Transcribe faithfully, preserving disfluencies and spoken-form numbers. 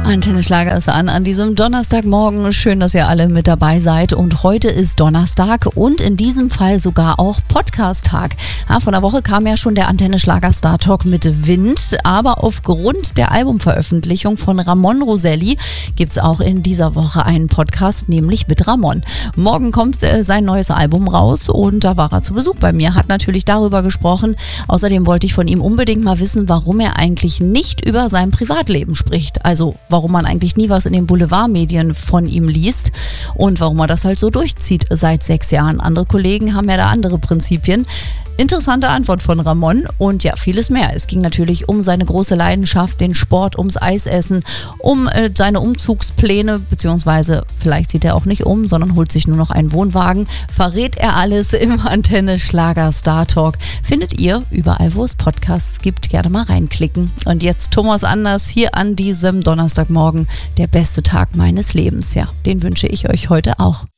Antenne Schlager ist an an diesem Donnerstagmorgen. Schön, dass ihr alle mit dabei seid. Und heute ist Donnerstag und in diesem Fall sogar auch Podcast-Tag. Ja, vor einer Woche kam ja schon der Antenne Schlager Star Talk mit Wind. Aber aufgrund der Albumveröffentlichung von Ramon Roselli gibt es auch in dieser Woche einen Podcast, nämlich mit Ramon. Morgen kommt äh, sein neues Album raus und da war er zu Besuch bei mir. Hat natürlich darüber gesprochen. Außerdem wollte ich von ihm unbedingt mal wissen, warum er eigentlich nicht über sein Privatleben spricht. Also warum man eigentlich nie was in den Boulevardmedien von ihm liest und warum er das halt so durchzieht seit sechs Jahren. Andere Kollegen haben ja da andere Prinzipien. Interessante Antwort von Ramon und ja, vieles mehr. Es ging natürlich um seine große Leidenschaft, den Sport, ums Eisessen, um äh, seine Umzugspläne, beziehungsweise vielleicht zieht er auch nicht um, sondern holt sich nur noch einen Wohnwagen. Verrät er alles im Antenne Schlager Star Talk. Findet ihr überall, wo es Podcasts gibt. Gerne mal reinklicken. Und jetzt Thomas Anders hier an diesem Donnerstagmorgen. Der beste Tag meines Lebens. Ja, den wünsche ich euch heute auch.